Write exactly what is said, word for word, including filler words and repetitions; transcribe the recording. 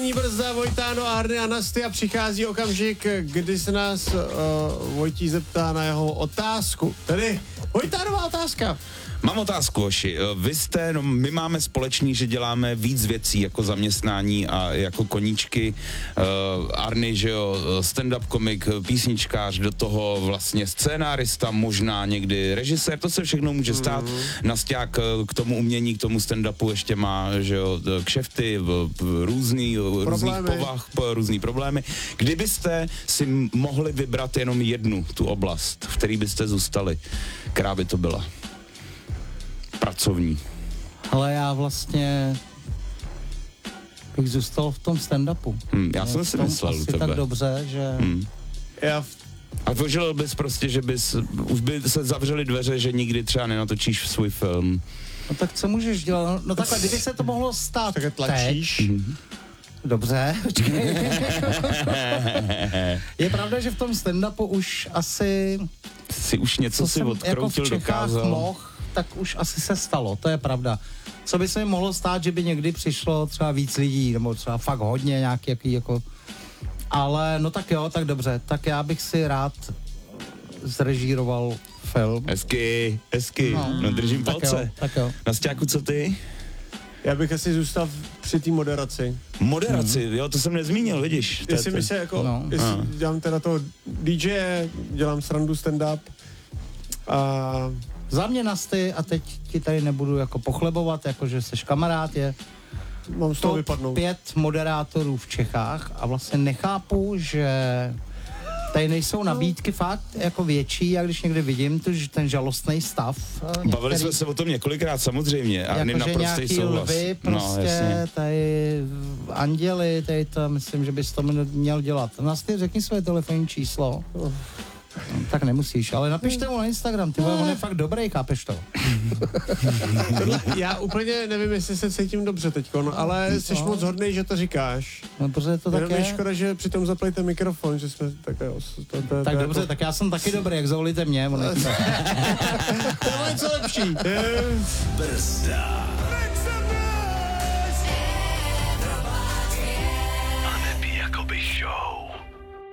Poslední brzda, Vojtáno a Arny a Nasty a přichází okamžik, kdy se nás uh, Vojtí zeptá na jeho otázku. Tedy Vojtánová otázka. Mám otázku, Oši. Vy jste, no my máme společný, že děláme víc věcí jako zaměstnání a jako koníčky. Uh, Arny, že jo, stand-up komik, písničkář, do toho vlastně scénárista, možná někdy režisér, to se všechno může stát. Mm. Nasťák k tomu umění, k tomu stand-upu ještě má, že jo, kšefty, různý, různých povah, různý problémy. Kdybyste si mohli vybrat jenom jednu tu oblast, v které byste zůstali, která by to byla? Pracovní. Ale já vlastně bych zůstal v tom stand-upu. Hmm, já jsem si myslel u tebe. tak dobře, že... Hmm. Já v... A požil bys prostě, že bys, už by se zavřely dveře, že nikdy třeba nenatočíš svůj film. No tak co můžeš dělat? No takhle, kdyby se to mohlo stát tak tlačíš. teď, mm-hmm. Dobře, počkej. Je pravda, že v tom stand-upu už asi... Si už něco si odkroutil, jako v Čechách dokázal. Mohl, tak už asi se stalo, to je pravda. Co by se mi mohlo stát, že by někdy přišlo třeba víc lidí, nebo třeba fakt hodně nějaký, jaký jako... Ale no tak jo, tak dobře, tak já bych si rád zrežíroval film. Hezky, hezky, no, no držím tak palce. Jo, tak jo. Nasťáku, co ty? Já bych asi zůstal při té moderaci. Moderaci, mm. jo, to jsem nezmínil, vidíš. Jestli mi se jako, no. jestli no. dělám teda toho dý džeje, dělám srandu stand-up a... Za mě Nasty, a teď ti tady nebudu jako pochlebovat, jakože seš kamarád, je mám z toho top vypadnout. pět moderátorů v Čechách a vlastně nechápu, že tady nejsou nabídky fakt jako větší, a když někdy vidím to, že ten žalostný stav. Některý, Bavili jsme se o tom několikrát samozřejmě a jako, naprostý nějaký souhlas. Lvy, prostě no, tady anděli, tady to, myslím, že bys to měl dělat. Nasty, řekni své telefonní číslo. Oh. No, tak nemusíš, ale napište mu na Instagram, ty vole, on je fakt dobrý, chápeš to? Já úplně nevím, jestli se cítím dobře teďkon, ale jsi no. moc hodnej, že to říkáš. No, protože to tak je. Škoda, že přitom zaplejte mikrofon, že jsme tak jo. To, to, tak to, dobře, to... tak já jsem taky dobrý, jak zavolíte mě. To je co lepší. Brzda.